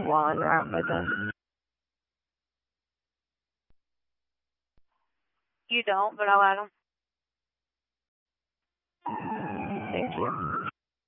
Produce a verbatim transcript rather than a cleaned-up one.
while I'm out with them. You don't, but I'll add them. Thank you.